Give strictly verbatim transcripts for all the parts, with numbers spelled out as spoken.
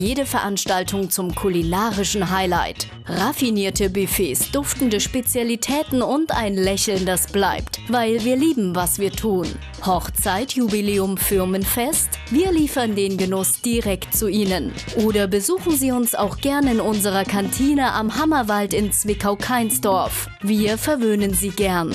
Jede Veranstaltung zum kulinarischen Highlight. Raffinierte Buffets, duftende Spezialitäten und ein Lächeln, das bleibt. Weil wir lieben, was wir tun. Hochzeit, Jubiläum, Firmenfest? Wir liefern den Genuss direkt zu Ihnen. Oder besuchen Sie uns auch gerne in unserer Kantine am Hammerwald in Zwickau-Kainsdorf. Wir verwöhnen Sie gern.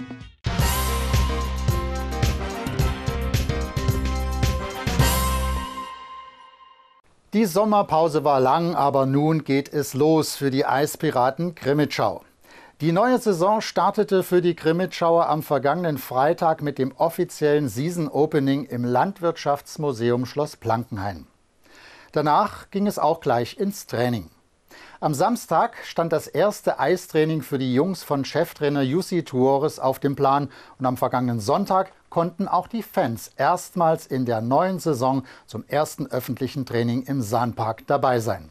Die Sommerpause war lang, aber nun geht es los für die Eispiraten Crimmitschau. Die neue Saison startete für die Crimmitschauer am vergangenen Freitag mit dem offiziellen Season Opening im Landwirtschaftsmuseum Schloss Plankenhain. Danach ging es auch gleich ins Training. Am Samstag stand das erste Eistraining für die Jungs von Cheftrainer Jussi Tuores auf dem Plan und am vergangenen Sonntag konnten auch die Fans erstmals in der neuen Saison zum ersten öffentlichen Training im Sahnpark dabei sein.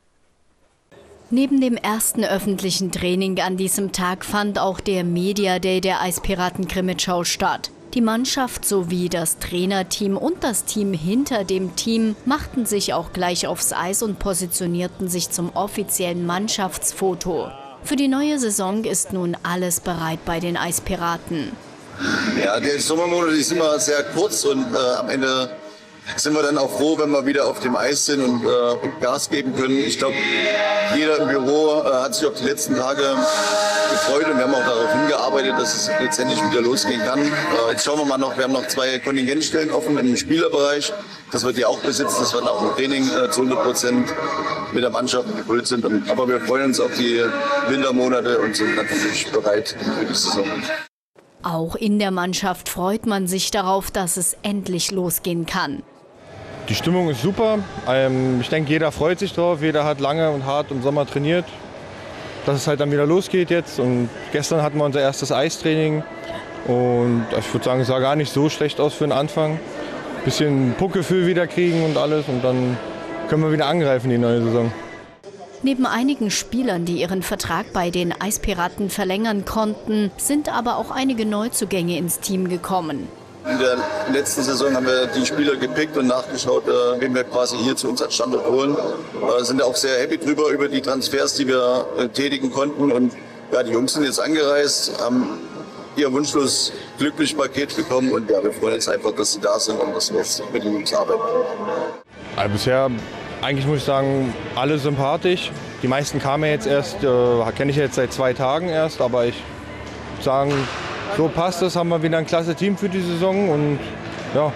Neben dem ersten öffentlichen Training an diesem Tag fand auch der Media Day der Eispiraten Crimmitschau statt. Die Mannschaft sowie das Trainerteam und das Team hinter dem Team machten sich auch gleich aufs Eis und positionierten sich zum offiziellen Mannschaftsfoto. Für die neue Saison ist nun alles bereit bei den Eispiraten. Ja, die Sommermonate die sind immer sehr kurz und äh, am Ende sind wir dann auch froh, wenn wir wieder auf dem Eis sind und äh, Gas geben können. Ich glaube, jeder im Büro äh, hat sich auf die letzten Tage gefreut und wir haben auch darauf hingearbeitet, dass es letztendlich wieder losgehen kann. Äh, jetzt schauen wir mal noch, wir haben noch zwei Kontingentstellen offen im Spielerbereich. Das wird die auch besitzen, dass wir auch im Training äh, zu hundert Prozent mit der Mannschaft gefüllt sind. Und, aber wir freuen uns auf die Wintermonate und sind natürlich bereit für die Saison. Auch in der Mannschaft freut man sich darauf, dass es endlich losgehen kann. Die Stimmung ist super. Ähm, ich denke, jeder freut sich drauf. Jeder hat lange und hart im Sommer trainiert, dass es halt dann wieder losgeht jetzt. Und gestern hatten wir unser erstes Eistraining. Und ich würde sagen, es sah gar nicht so schlecht aus für den Anfang. Ein bisschen Puckgefühl wieder kriegen und alles. Und dann können wir wieder angreifen, die neue Saison. Neben einigen Spielern, die ihren Vertrag bei den Eispiraten verlängern konnten, sind aber auch einige Neuzugänge ins Team gekommen. In der letzten Saison haben wir die Spieler gepickt und nachgeschaut, wen wir quasi hier zu uns als Standort holen. Wir sind auch sehr happy drüber, über die Transfers, die wir tätigen konnten. Und ja, die Jungs sind jetzt angereist, haben ihr wunschlos glücklich Paket bekommen. Und ja, wir freuen uns einfach, dass sie da sind und dass wir jetzt mit den Jungs arbeiten. Also bisher, eigentlich muss ich sagen, alle sympathisch. Die meisten kamen ja jetzt erst, äh, kenne ich jetzt seit zwei Tagen erst, aber ich würde sagen, so passt es, haben wir wieder ein klasse Team für die Saison und ja.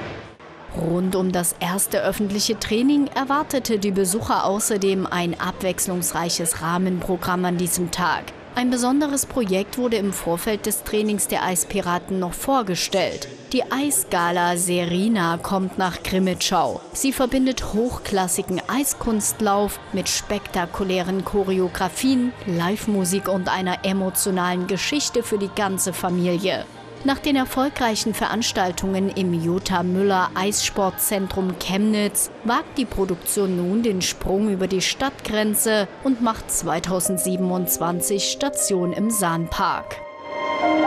Rund um das erste öffentliche Training erwartete die Besucher außerdem ein abwechslungsreiches Rahmenprogramm an diesem Tag. Ein besonderes Projekt wurde im Vorfeld des Trainings der Eispiraten noch vorgestellt. Die Eisgala Serena kommt nach Crimmitschau. Sie verbindet hochklassigen Eiskunstlauf mit spektakulären Choreografien, Live-Musik und einer emotionalen Geschichte für die ganze Familie. Nach den erfolgreichen Veranstaltungen im Jutta Müller Eissportzentrum Chemnitz wagt die Produktion nun den Sprung über die Stadtgrenze und macht zweitausendsiebenundzwanzig Station im Sahnpark.